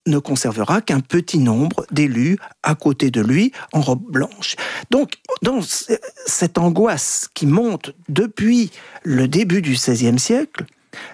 ne conservera qu'un petit nombre d'élus à côté de lui en robe blanche. Donc, dans cette angoisse qui monte depuis le début du XVIe siècle,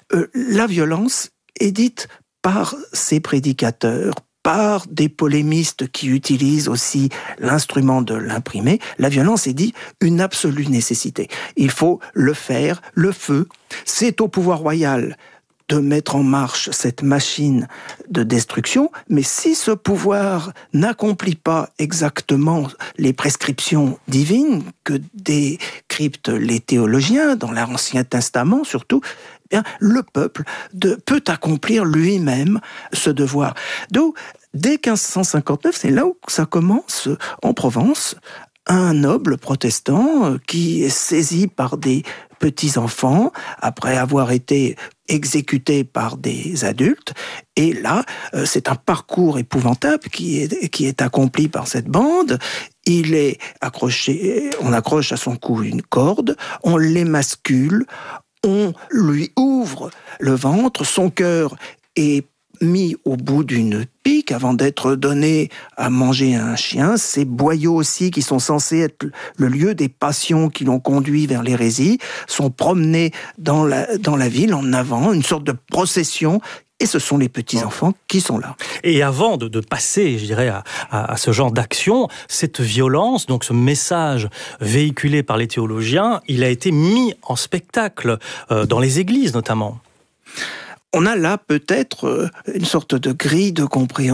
la violence est dite par ces prédicateurs, par des polémistes qui utilisent aussi l'instrument de l'imprimé, la violence est dite une absolue nécessité. Il faut le faire, le feu. C'est au pouvoir royal de mettre en marche cette machine de destruction, mais si ce pouvoir n'accomplit pas exactement les prescriptions divines que décryptent les théologiens, dans l'Ancien Testament surtout, eh bien, le peuple peut accomplir lui-même ce devoir. Donc, dès 1559, c'est là où ça commence en Provence, un noble protestant qui est saisi par des petits-enfants après avoir été exécuté par des adultes. Et là, c'est un parcours épouvantable qui est accompli par cette bande. Il est accroché, on accroche à son cou une corde, on l'émascule, on lui ouvre le ventre, son cœur est mis au bout d'une pique avant d'être donné à manger à un chien. Ces boyaux aussi, qui sont censés être le lieu des passions qui l'ont conduit vers l'hérésie, sont promenés dans la ville en avant, une sorte de procession. Et ce sont les petits-enfants qui sont là. Et avant de passer, je dirais, à ce genre d'action, cette violence, donc ce message véhiculé par les théologiens, il a été mis en spectacle dans les églises notamment. On a là peut-être une sorte de grille de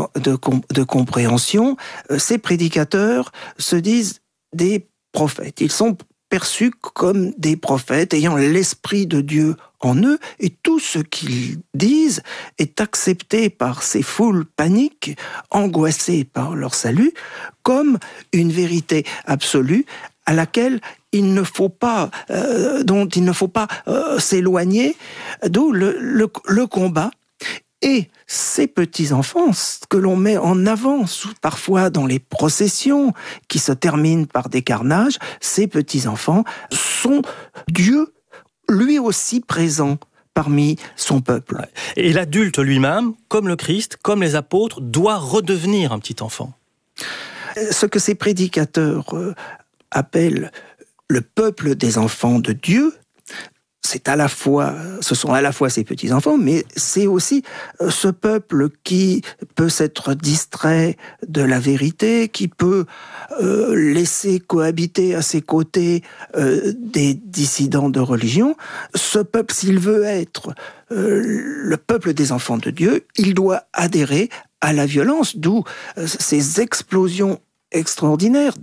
compréhension. Ces prédicateurs se disent des prophètes. Ils sont perçus comme des prophètes ayant l'esprit de Dieu en eux, et tout ce qu'ils disent est accepté par ces foules paniques, angoissées par leur salut, comme une vérité absolue à laquelle dont il ne faut pas s'éloigner, d'où le combat. Et ces petits-enfants que l'on met en avant, parfois dans les processions qui se terminent par des carnages, ces petits-enfants sont Dieu, lui aussi présent parmi son peuple. Et l'adulte lui-même, comme le Christ, comme les apôtres, doit redevenir un petit enfant. Ce que ces prédicateurs appellent le peuple des enfants de Dieu, ce sont à la fois ces petits-enfants, mais c'est aussi ce peuple qui peut s'être distrait de la vérité, qui peut laisser cohabiter à ses côtés des dissidents de religion. Ce peuple, s'il veut être le peuple des enfants de Dieu, il doit adhérer à la violence, d'où ces explosions extraordinaires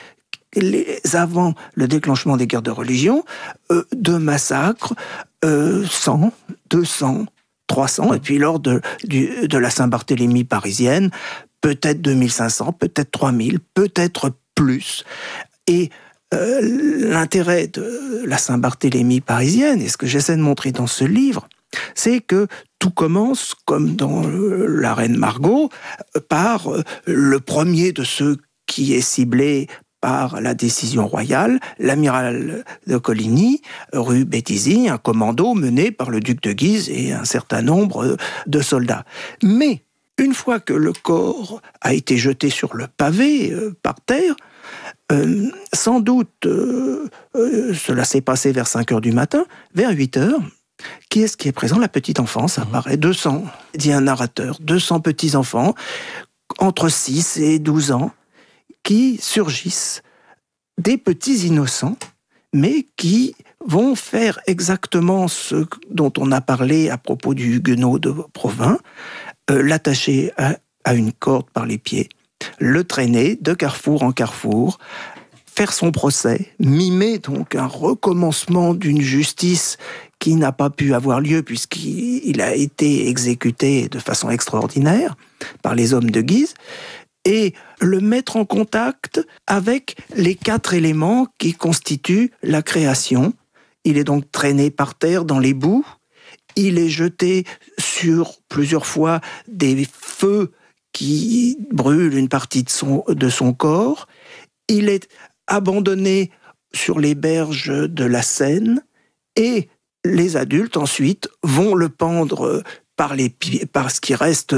avant le déclenchement des guerres de religion, de massacres, 100, 200, 300, et puis lors de la Saint-Barthélemy parisienne, peut-être 2500, peut-être 3000, peut-être plus. Et l'intérêt de la Saint-Barthélemy parisienne, et ce que j'essaie de montrer dans ce livre, c'est que tout commence, comme dans La Reine Margot, par le premier de ceux qui est ciblé par la décision royale, l'amiral de Coligny, rue Béthisy, un commando mené par le duc de Guise et un certain nombre de soldats. Mais une fois que le corps a été jeté sur le pavé, par terre, sans doute, cela s'est passé vers 5 heures du matin, vers 8 heures, qui est-ce qui est présent? La petite enfance apparaît. 200, dit un narrateur, 200 petits-enfants, entre 6 et 12 ans, qui surgissent, des petits innocents, mais qui vont faire exactement ce dont on a parlé à propos du Huguenot de Provins, l'attacher à une corde par les pieds, le traîner de carrefour en carrefour, faire son procès, mimer donc un recommencement d'une justice qui n'a pas pu avoir lieu puisqu'il a été exécuté de façon extraordinaire par les hommes de Guise, et le mettre en contact avec les 4 éléments qui constituent la création. Il est donc traîné par terre dans les boues, il est jeté sur plusieurs fois des feux qui brûlent une partie de son corps, il est abandonné sur les berges de la Seine, et les adultes ensuite vont le pendre par les pieds, par ce qui reste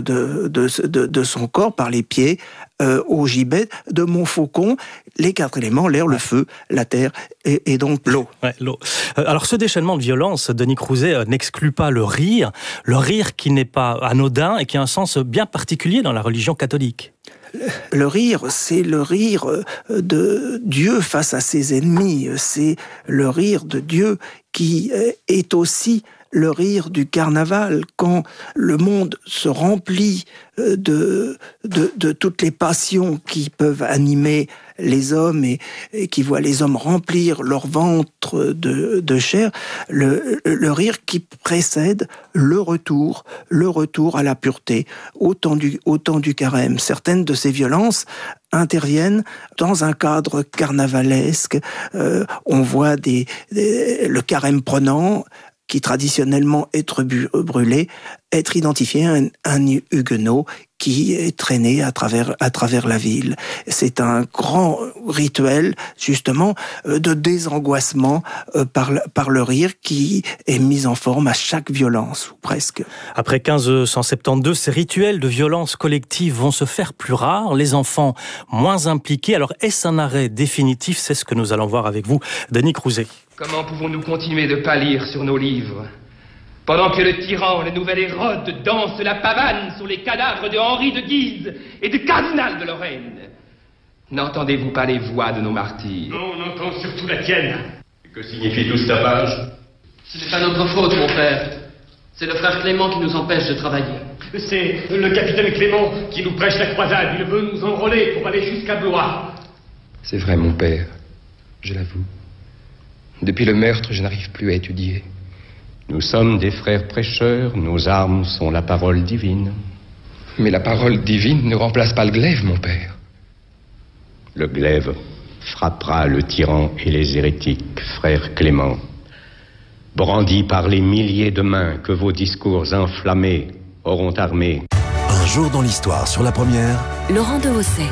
de son corps, par les pieds, au gibet de Montfaucon, les 4 éléments, l'air, le feu, la terre et donc l'eau. Ouais, l'eau. Alors ce déchaînement de violence, Denis Crouzet, n'exclut pas le rire qui n'est pas anodin et qui a un sens bien particulier dans la religion catholique. Le rire, c'est le rire de Dieu face à ses ennemis. C'est le rire de Dieu qui est aussi le rire du carnaval, quand le monde se remplit de toutes les passions qui peuvent animer les hommes et qui voient les hommes remplir leur ventre de chair, le rire qui précède le retour à la pureté, au temps du carême. Certaines de ces violences interviennent dans un cadre carnavalesque. On voit le carême prenant, qui traditionnellement être brûlé, être identifié à un huguenot qui est traîné à travers la ville. C'est un grand rituel, justement, de désangoissement par le rire qui est mis en forme à chaque violence, ou presque. Après 1572, ces rituels de violence collective vont se faire plus rares, les enfants moins impliqués. Alors, est-ce un arrêt définitif? C'est ce que nous allons voir avec vous, Denis Crouzet. Comment pouvons-nous continuer de pâlir sur nos livres pendant que le tyran, le nouvel Hérode, danse la pavane sur les cadavres de Henri de Guise et du cardinal de Lorraine? N'entendez-vous pas les voix de nos martyrs? Non, on entend surtout la tienne. Que signifie tout ce tapage? Ce n'est pas notre faute, mon père. C'est le frère Clément qui nous empêche de travailler. C'est le capitaine Clément qui nous prêche la croisade. Il veut nous enrôler pour aller jusqu'à Blois. C'est vrai, mon père. Je l'avoue. Depuis le meurtre, je n'arrive plus à étudier. Nous sommes des frères prêcheurs, nos armes sont la parole divine. Mais la parole divine ne remplace pas le glaive, mon père. Le glaive frappera le tyran et les hérétiques, frère Clément. Brandis par les milliers de mains que vos discours enflammés auront armés. Un jour dans l'histoire, sur la première, Laurent Dehaussais.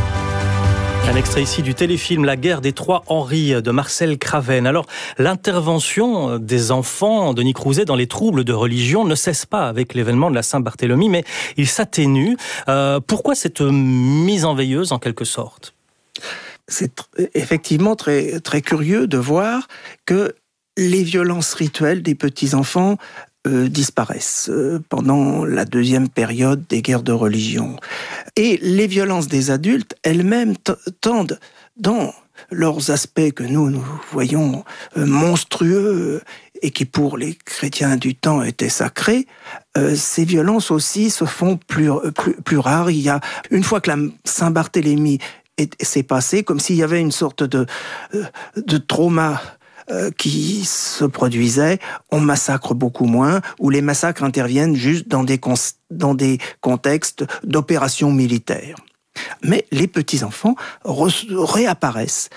Un extrait ici du téléfilm La guerre des 3 Henri de Marcel Craven. Alors, l'intervention des enfants, Denis Crouzet, dans les troubles de religion ne cesse pas avec l'événement de la Saint-Barthélemy, mais il s'atténue. Pourquoi cette mise en veilleuse, en quelque sorte? C'est effectivement très, très curieux de voir que les violences rituelles des petits-enfants disparaissent pendant la deuxième période des guerres de religion. Et les violences des adultes elles-mêmes tendent, dans leurs aspects que nous voyons monstrueux et qui pour les chrétiens du temps étaient sacrés, ces violences aussi se font plus rares. Il y a, une fois que la Saint-Barthélemy s'est passée, comme s'il y avait une sorte de trauma qui se produisait, on massacre beaucoup moins, ou les massacres interviennent juste dans des contextes d'opérations militaires. Mais les petits-enfants réapparaissent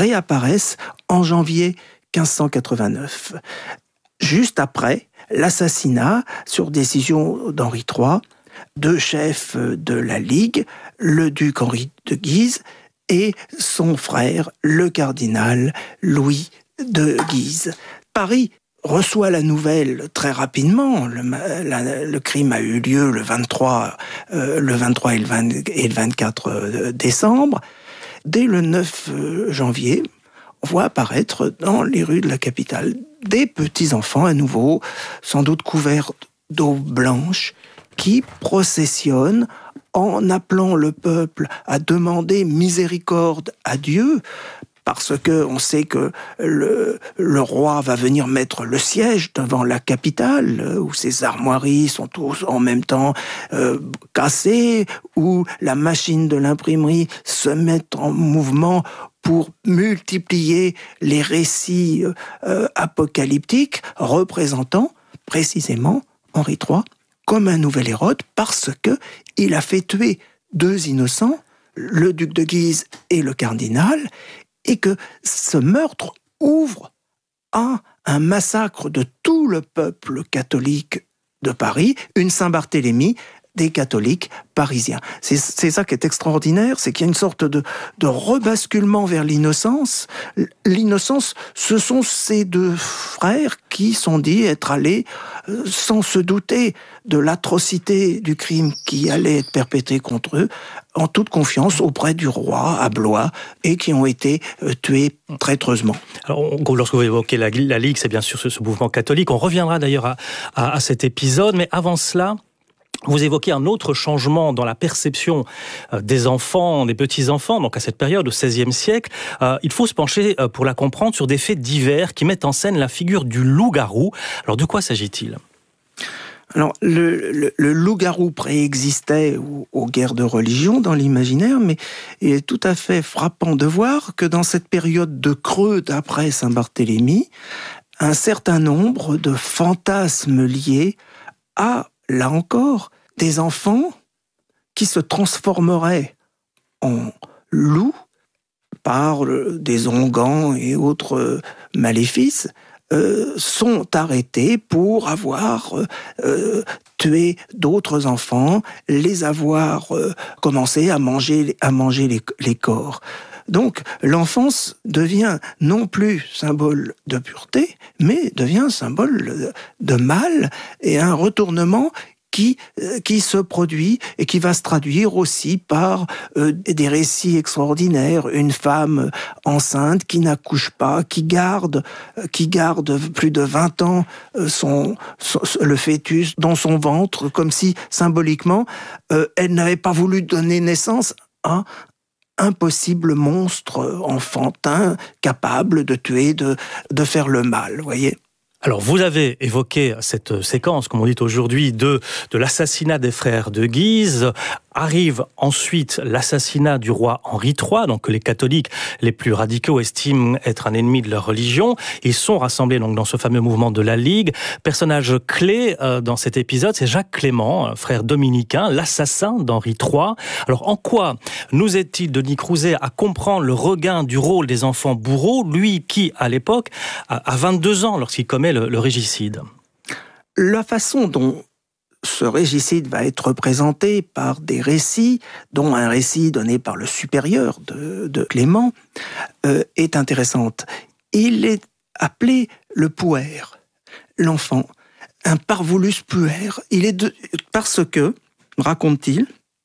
en janvier 1589, juste après l'assassinat, sur décision d'Henri III, 2 chefs de la Ligue, le duc Henri de Guise et son frère, le cardinal Louis de Guise. Paris reçoit la nouvelle très rapidement. Le crime a eu lieu le 23 et le 24 décembre. Dès le 9 janvier, on voit apparaître dans les rues de la capitale des petits-enfants à nouveau, sans doute couverts d'eau blanche, qui processionnent en appelant le peuple à demander miséricorde à Dieu, parce que on sait que le roi va venir mettre le siège devant la capitale, où ses armoiries sont tous en même temps cassées, où la machine de l'imprimerie se met en mouvement pour multiplier les récits apocalyptiques représentant précisément Henri III comme un nouvel Hérode, parce que il a fait tuer 2 innocents, le duc de Guise et le cardinal, et que ce meurtre ouvre à un massacre de tout le peuple catholique de Paris, une Saint-Barthélemy des catholiques parisiens. C'est ça qui est extraordinaire, c'est qu'il y a une sorte de rebasculement vers l'innocence. L'innocence, ce sont ces deux frères qui sont dits être allés, sans se douter de l'atrocité du crime qui allait être perpétré contre eux, en toute confiance auprès du roi à Blois, et qui ont été tués traîtreusement. Alors, lorsque vous évoquez la Ligue, c'est bien sûr ce mouvement catholique. On reviendra d'ailleurs à cet épisode, mais avant cela, vous évoquez un autre changement dans la perception des enfants, des petits-enfants, donc à cette période, au XVIe siècle. Il faut se pencher, pour la comprendre, sur des faits divers qui mettent en scène la figure du loup-garou. Alors, de quoi s'agit-il ? Alors, le loup-garou préexistait aux guerres de religion dans l'imaginaire, mais il est tout à fait frappant de voir que dans cette période de creux d'après Saint-Barthélemy, un certain nombre de fantasmes liés à, là encore, des enfants qui se transformeraient en loups par des onguents et autres maléfices, sont arrêtés pour avoir tué d'autres enfants, les avoir commencé à manger les corps. Donc l'enfance devient non plus symbole de pureté, mais devient symbole de mal et un retournement qui se produit et qui va se traduire aussi par des récits extraordinaires. Une femme enceinte qui n'accouche pas, qui garde plus de 20 ans le fœtus dans son ventre, comme si symboliquement elle n'avait pas voulu donner naissance à un possible monstre enfantin capable de tuer, de faire le mal, vous voyez. Alors, vous avez évoqué cette séquence, comme on dit aujourd'hui, de l'assassinat des frères de Guise. Arrive ensuite l'assassinat du roi Henri III, donc que les catholiques les plus radicaux estiment être un ennemi de leur religion. Ils sont rassemblés donc dans ce fameux mouvement de la Ligue. Personnage clé dans cet épisode, c'est Jacques Clément, frère dominicain, l'assassin d'Henri III. Alors, en quoi nous est-il, Denis Crouzet, à comprendre le regain du rôle des enfants bourreaux, lui qui, à l'époque, a 22 ans lorsqu'il commet le régicide? La façon dont ce régicide va être représenté par des récits, dont un récit donné par le supérieur de Clément, est intéressante. Il est appelé le puer, l'enfant, un parvulus puer. Parce que, raconte-t-il,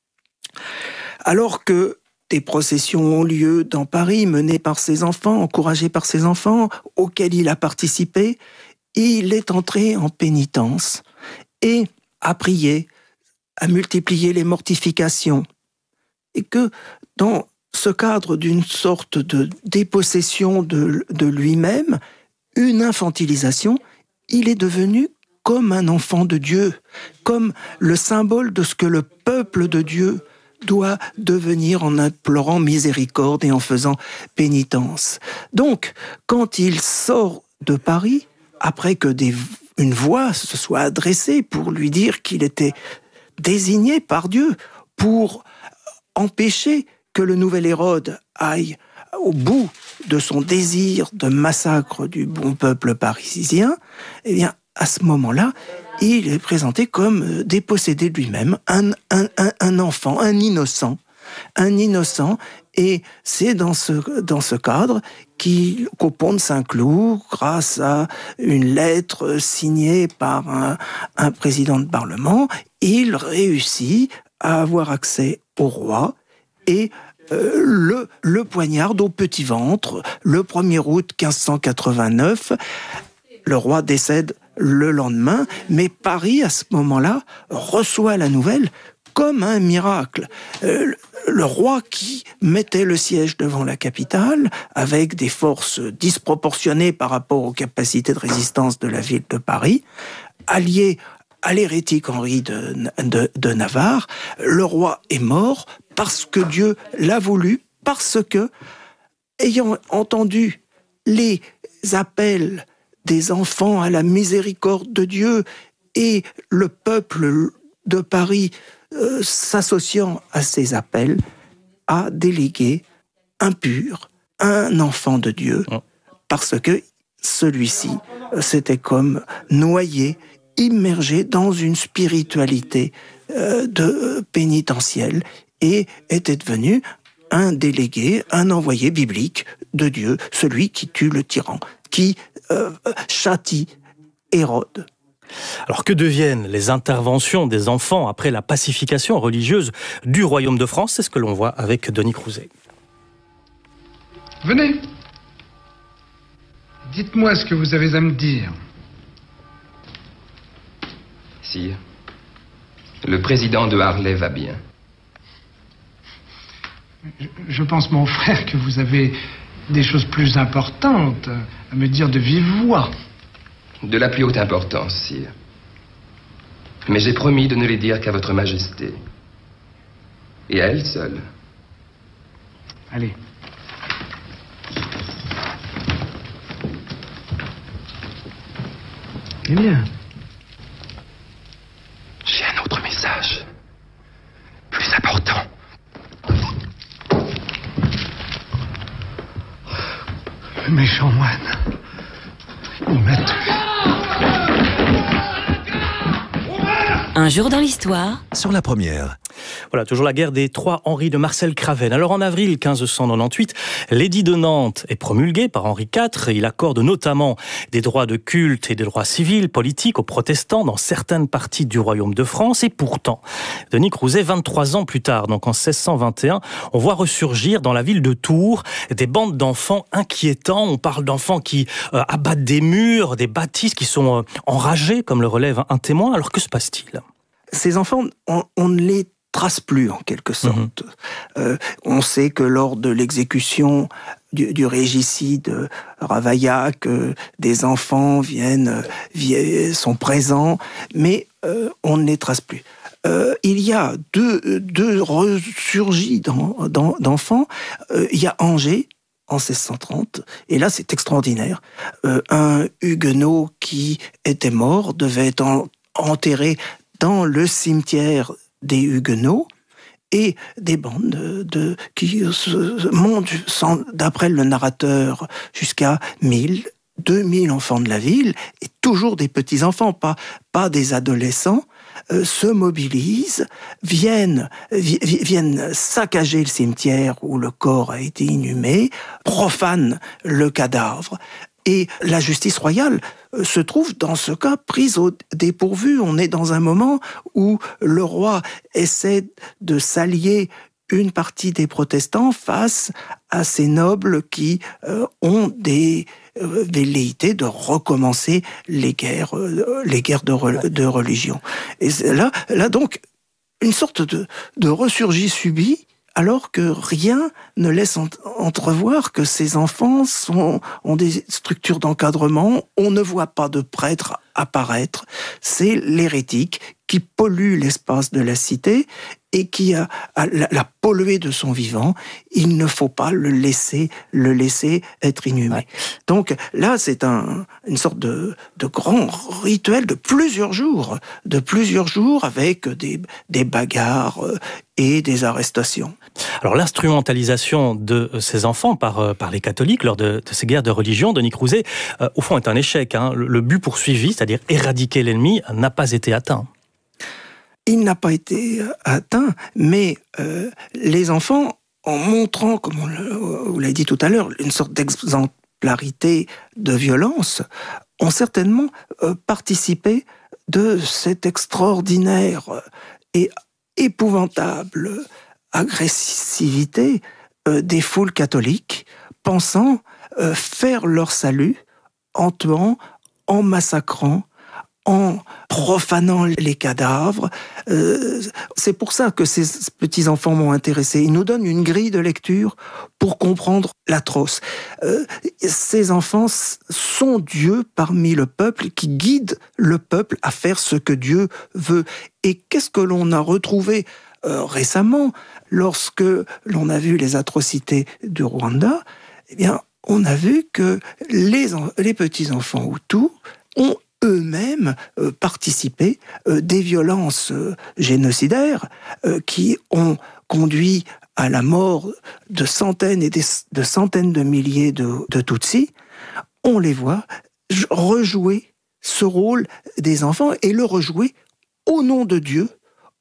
alors que des processions ont lieu dans Paris, menées par ses enfants, encouragées par ses enfants, auxquelles il a participé, il est entré en pénitence et a prié, a multiplié les mortifications. Et que dans ce cadre d'une sorte de dépossession de lui-même, une infantilisation, il est devenu comme un enfant de Dieu, comme le symbole de ce que le peuple de Dieu doit devenir en implorant miséricorde et en faisant pénitence. Donc, quand il sort de Paris, après que une voix se soit adressée pour lui dire qu'il était désigné par Dieu pour empêcher que le nouvel Hérode aille au bout de son désir de massacre du bon peuple parisien, eh bien, à ce moment-là, il est présenté comme dépossédé de lui-même, un enfant, un innocent, et c'est dans ce cadre qu'au pont de Saint-Cloud, grâce à une lettre signée par un président de Parlement, il réussit à avoir accès au roi et le poignarde au petit ventre le 1er août 1589. Le roi décède le lendemain, mais Paris, à ce moment-là, reçoit la nouvelle comme un miracle. Le roi qui mettait le siège devant la capitale, avec des forces disproportionnées par rapport aux capacités de résistance de la ville de Paris, allié à l'hérétique Henri de Navarre, le roi est mort parce que Dieu l'a voulu, parce que, ayant entendu les appels des enfants à la miséricorde de Dieu et le peuple de Paris s'associant à ces appels, a délégué un pur, un enfant de Dieu, parce que celui-ci s'était comme noyé, immergé dans une spiritualité pénitentiel et était devenu un délégué, un envoyé biblique de Dieu, celui qui tue le tyran, qui châtie Hérode. Alors que deviennent les interventions des enfants après la pacification religieuse du royaume de France? C'est ce que l'on voit avec Denis Crouzet. Venez. Dites-moi ce que vous avez à me dire. Sire, le président de Harley va bien. Je pense, mon frère, que vous avez des choses plus importantes à me dire de vive voix. De la plus haute importance, sire. Mais j'ai promis de ne les dire qu'à votre majesté. Et à elle seule. Allez. Eh bien. J'ai un autre message. Plus important. Le méchant moine. Il m'a tué. Un jour dans l'histoire. Sur la première. Voilà, toujours la guerre des Trois Henri de Marcel Craven. Alors en avril 1598, l'édit de Nantes est promulgué par Henri IV. Il accorde notamment des droits de culte et des droits civils, politiques aux protestants dans certaines parties du royaume de France. Et pourtant, Denis Crouzet, 23 ans plus tard, donc en 1621, on voit ressurgir dans la ville de Tours des bandes d'enfants inquiétants. On parle d'enfants qui abattent des murs, des bâtisses, qui sont enragés, comme le relève un témoin. Alors que se passe-t-il? Ces enfants, on ne les trace plus en quelque sorte. On sait que lors de l'exécution du régicide Ravaillac, des enfants sont présents, mais on ne les trace plus. Il y a deux ressurgis d'enfants. Il y a Angers, en 1630, et là c'est extraordinaire. Un huguenot qui était mort devait être enterré dans le cimetière des Huguenots, et des bandes qui montent, d'après le narrateur, jusqu'à 1000, 2000 enfants de la ville, et toujours des petits-enfants, pas des adolescents, se mobilisent, viennent saccager le cimetière où le corps a été inhumé, profanent le cadavre. Et la justice royale se trouve dans ce cas prise au dépourvu. On est dans un moment où le roi essaie de s'allier une partie des protestants face à ces nobles qui ont des velléités de recommencer les guerres de religion. Et là donc, une sorte de ressurgis subit, alors que rien ne laisse entrevoir que ces enfants ont des structures d'encadrement. On ne voit pas de prêtres apparaître. C'est l'hérétique qui pollue l'espace de la cité et qui l'a pollué de son vivant. Il ne faut pas le laisser être inhumé. Ouais. Donc là, c'est une sorte de grand rituel de plusieurs jours avec des bagarres et des arrestations. Alors l'instrumentalisation de ces enfants par les catholiques lors de ces guerres de religion, Denis Crouzet, au fond est un échec. Le but poursuivi, c'est-à-dire éradiquer l'ennemi, n'a pas été atteint. Il n'a pas été atteint, mais les enfants, en montrant, comme vous l'avez dit tout à l'heure, une sorte d'exemplarité de violence, ont certainement participé de cette extraordinaire et épouvantable agressivité des foules catholiques, pensant faire leur salut en tuant, en massacrant, en profanant les cadavres. C'est pour ça que ces petits-enfants m'ont intéressé. Ils nous donnent une grille de lecture pour comprendre l'atroce. Ces enfants sont Dieu parmi le peuple, qui guide le peuple à faire ce que Dieu veut. Et qu'est-ce que l'on a retrouvé récemment, lorsque l'on a vu les atrocités du Rwanda? Eh bien, on a vu que les petits-enfants Hutus ont eux-mêmes participé des violences génocidaires qui ont conduit à la mort de centaines et de centaines de milliers de Tutsis. On les voit rejouer ce rôle des enfants et le rejouer au nom de Dieu,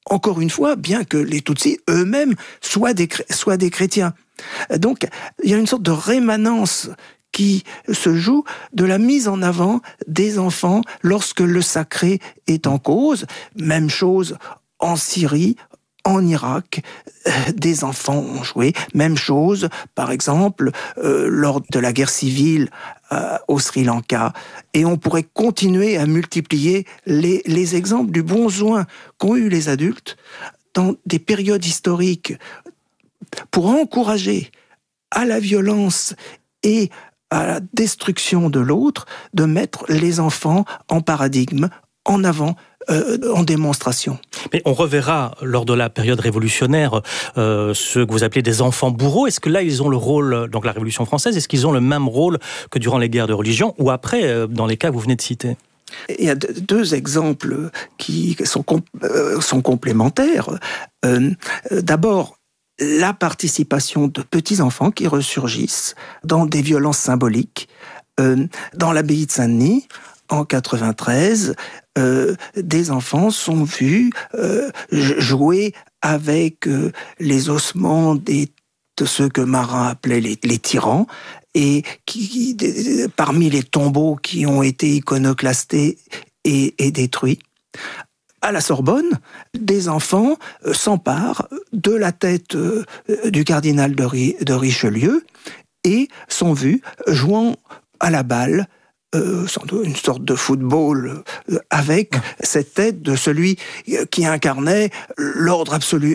encore une fois, bien que les Tutsis eux-mêmes soient des chrétiens. Donc, il y a une sorte de rémanence qui se joue de la mise en avant des enfants lorsque le sacré est en cause. Même chose en Syrie, en Irak, des enfants ont joué. Même chose, par exemple, lors de la guerre civile au Sri Lanka. Et on pourrait continuer à multiplier les exemples du bon soin qu'ont eu les adultes dans des périodes historiques pour encourager à la violence et à la destruction de l'autre, de mettre les enfants en paradigme, en avant, en démonstration. Mais on reverra lors de la période révolutionnaire ceux que vous appelez des enfants bourreaux. Est-ce que là ils ont le rôle, donc la Révolution française, est-ce qu'ils ont le même rôle que durant les guerres de religion ou après dans les cas que vous venez de citer? Il y a deux exemples qui sont complémentaires. D'abord, la participation de petits-enfants qui ressurgissent dans des violences symboliques. Dans l'abbaye de Saint-Denis, en 93, des enfants sont vus jouer avec les ossements de ceux que Marat appelait les tyrans, et parmi les tombeaux qui ont été iconoclastés et détruits. À la Sorbonne, des enfants s'emparent de la tête du cardinal de Richelieu et sont vus jouant à la balle, une sorte de football avec cette tête de celui qui incarnait l'ordre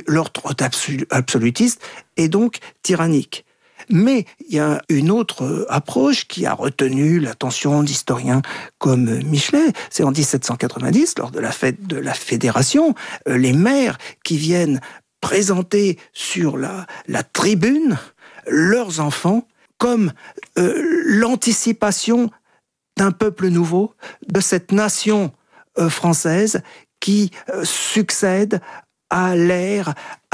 absolutiste et donc tyrannique. Mais il y a une autre approche qui a retenu l'attention d'historiens comme Michelet. C'est en 1790, lors de la fête de la Fédération, les maires qui viennent présenter sur la tribune leurs enfants comme l'anticipation d'un peuple nouveau, de cette nation française qui succède à l'ère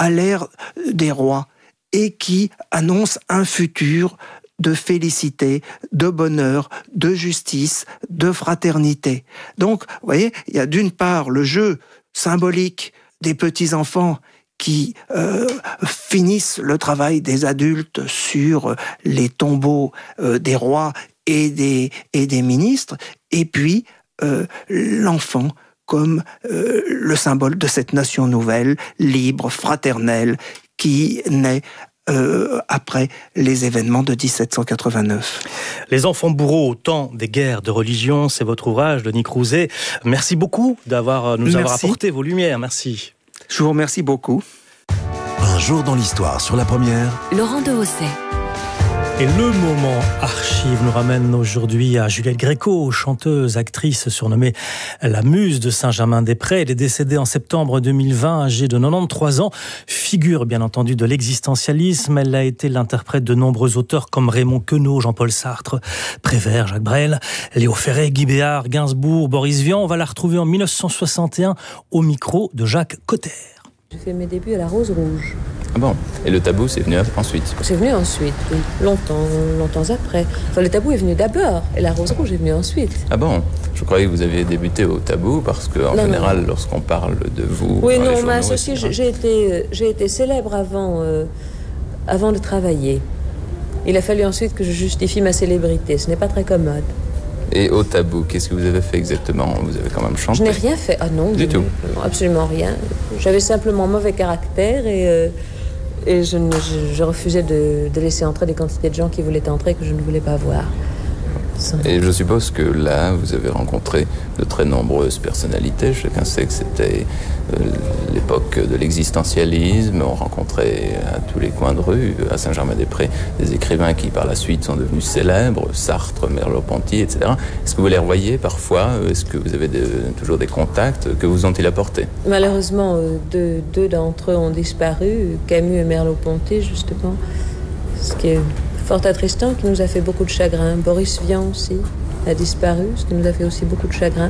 des rois et qui annonce un futur de félicité, de bonheur, de justice, de fraternité. Donc, vous voyez, il y a d'une part le jeu symbolique des petits-enfants qui finissent le travail des adultes sur les tombeaux des rois et des ministres, et puis l'enfant comme le symbole de cette nation nouvelle, libre, fraternelle, qui naît après les événements de 1789. Les enfants bourreaux au temps des guerres de religion, c'est votre ouvrage, Denis Crouzet. Merci beaucoup nous avoir apporté vos lumières. Merci. Je vous remercie beaucoup. Un jour dans l'histoire sur la première. Laurent Dehaussais. Et le moment archive nous ramène aujourd'hui à Juliette Gréco, chanteuse, actrice surnommée la Muse de Saint-Germain-des-Prés. Elle est décédée en septembre 2020, âgée de 93 ans. Figure bien entendu de l'existentialisme, elle a été l'interprète de nombreux auteurs comme Raymond Queneau, Jean-Paul Sartre, Prévert, Jacques Brel, Léo Ferré, Guy Béart, Gainsbourg, Boris Vian. On va la retrouver en 1961 au micro de Jacques Cotter. J'ai fait mes débuts à la Rose Rouge. Ah bon? Et le tabou, c'est venu ensuite? C'est venu ensuite, oui. Longtemps après. Enfin, le tabou est venu d'abord, et la Rose Rouge est venue ensuite. Ah bon? Je croyais que vous aviez débuté au tabou, parce qu'en général, lorsqu'on parle de vous... Oui, non, mais associé, j'ai été célèbre avant de travailler. Il a fallu ensuite que je justifie ma célébrité. Ce n'est pas très commode. Et au tabou, qu'est-ce que vous avez fait exactement? Vous avez quand même chanté? Je n'ai rien fait. Ah non, du tout. Non, absolument rien. J'avais simplement mauvais caractère et je refusais de laisser entrer des quantités de gens qui voulaient entrer que je ne voulais pas voir. Et je suppose que là, vous avez rencontré de très nombreuses personnalités. Chacun sait que c'était l'époque de l'existentialisme. On rencontrait à tous les coins de rue, à Saint-Germain-des-Prés, des écrivains qui par la suite sont devenus célèbres, Sartre, Merleau-Ponty, etc. Est-ce que vous les revoyez parfois? Est-ce que vous avez toujours des contacts? Que vous ont-ils apporté? Malheureusement, deux d'entre eux ont disparu, Camus et Merleau-Ponty, justement. Ce qui est fort attristant, qui nous a fait beaucoup de chagrin. Boris Vian aussi a disparu, ce qui nous a fait aussi beaucoup de chagrin.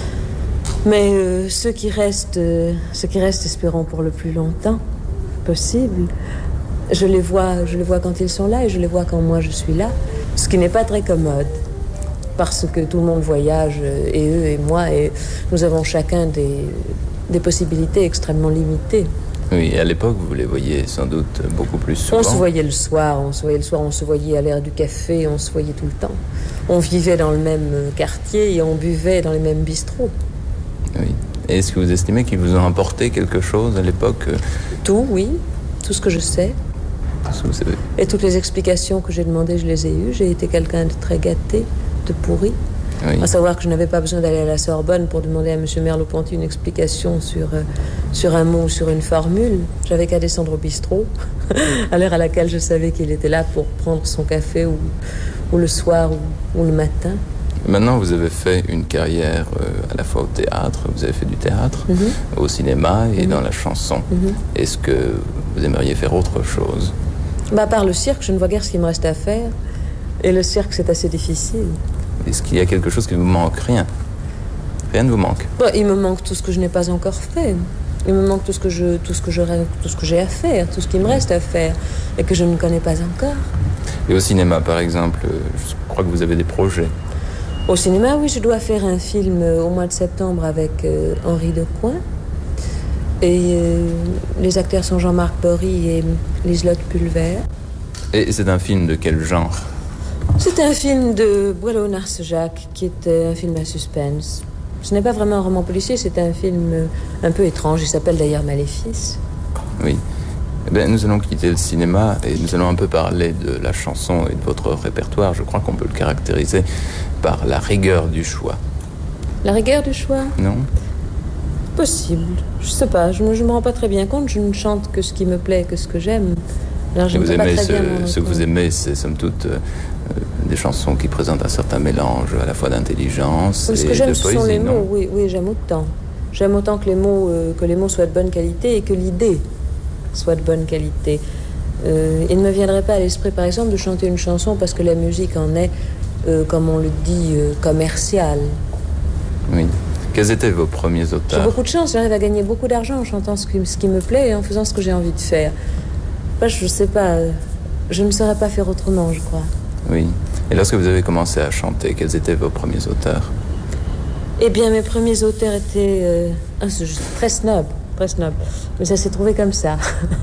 Mais ceux qui restent, espérons pour le plus longtemps possible. Je les vois quand ils sont là et je les vois quand moi je suis là. Ce qui n'est pas très commode, parce que tout le monde voyage, et eux et moi, et nous avons chacun des possibilités extrêmement limitées. Oui, et à l'époque, vous les voyez sans doute beaucoup plus souvent. On se voyait le soir, on se voyait à l'heure du café, on se voyait tout le temps. On vivait dans le même quartier et on buvait dans les mêmes bistrots. Oui. Et est-ce que vous estimez qu'ils vous ont apporté quelque chose à l'époque? Tout, oui. Tout ce que je sais. Tout ce que vous savez. Et toutes les explications que j'ai demandées, je les ai eues. J'ai été quelqu'un de très gâté, de pourri. Oui. À savoir que je n'avais pas besoin d'aller à la Sorbonne pour demander à M. Merleau-Ponty une explication sur un mot ou sur une formule. J'avais qu'à descendre au bistrot, à l'heure à laquelle je savais qu'il était là pour prendre son café ou le soir ou le matin. Maintenant, vous avez fait une carrière à la fois au théâtre, vous avez fait du théâtre, au cinéma et dans la chanson. Est-ce que vous aimeriez faire autre chose? À part le cirque, je ne vois guère ce qu'il me reste à faire. Et le cirque, c'est assez difficile. Est-ce qu'il y a quelque chose qui vous manque? Rien. Rien ne vous manque? Il me manque tout ce que je n'ai pas encore fait. Il me manque tout ce que j'ai à faire, tout ce qui me reste à faire et que je ne connais pas encore. Et au cinéma, par exemple, je crois que vous avez des projets. Au cinéma, oui, je dois faire un film au mois de septembre avec Henri Decoing. Et les acteurs sont Jean-Marc Bory et Liselotte Pulver. Et c'est un film de quel genre? C'est un film de Boileau-Narcejac, qui est un film à suspense. Ce n'est pas vraiment un roman policier, c'est un film un peu étrange. Il s'appelle d'ailleurs Maléfice. Oui. Eh bien, nous allons quitter le cinéma et nous allons un peu parler de la chanson et de votre répertoire. Je crois qu'on peut le caractériser par la rigueur du choix. La rigueur du choix? Non. Possible. Je sais pas, je me rends pas très bien compte. Je ne chante que ce qui me plaît, que ce que j'aime. Alors, je vous aimez ce que vous aimez, c'est somme toute des chansons qui présentent un certain mélange à la fois d'intelligence et de poésie. Ce que j'aime, ce sont les mots. Oui, j'aime autant. J'aime autant que les mots soient de bonne qualité et que l'idée soit de bonne qualité. Il ne me viendrait pas à l'esprit, par exemple, de chanter une chanson parce que la musique en est, comme on le dit, commerciale. Oui. Quels étaient vos premiers auteurs? J'ai beaucoup de chance, j'arrive à gagner beaucoup d'argent en chantant ce qui me plaît et en faisant ce que j'ai envie de faire. Je ne sais pas, je ne saurais pas faire autrement, je crois. Oui. Et lorsque vous avez commencé à chanter, quels étaient vos premiers auteurs? Eh bien, mes premiers auteurs étaient très snob. Mais ça s'est trouvé comme ça.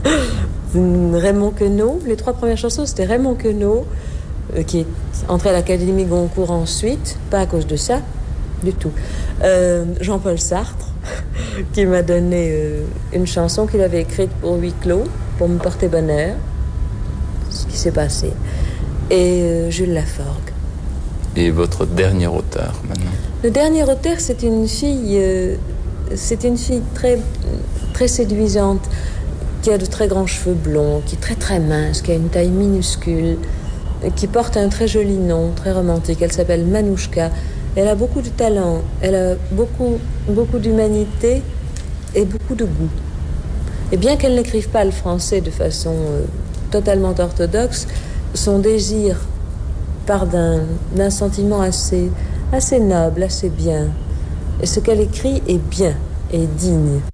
Raymond Queneau. Les 3 premières chansons, c'était Raymond Queneau, qui est entré à l'Académie Goncourt ensuite, pas à cause de ça, du tout. Jean-Paul Sartre, qui m'a donné une chanson qu'il avait écrite pour Huis Clos, pour me porter bonheur, ce qui s'est passé. Et Jules Laforgue. Et votre dernier auteur, maintenant? Le dernier auteur, c'est une fille très, très séduisante, qui a de très grands cheveux blonds, qui est très très mince, qui a une taille minuscule, qui porte un très joli nom, très romantique. Elle s'appelle Manouchka. Elle a beaucoup de talent, elle a beaucoup d'humanité et beaucoup de goût. Et bien qu'elle n'écrive pas le français de façon totalement orthodoxe, son désir part d'un sentiment assez noble, assez bien. Et ce qu'elle écrit est bien et digne.